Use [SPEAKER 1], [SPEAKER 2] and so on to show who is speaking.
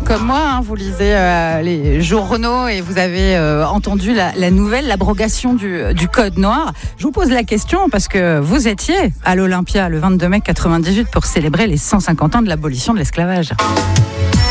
[SPEAKER 1] comme moi, vous lisez les journaux et vous avez entendu la nouvelle, l'abrogation du Code noir. Je vous pose la question parce que vous étiez à l'Olympia le 22 mai 98 pour célébrer les 150 ans de l'abolition de l'esclavage.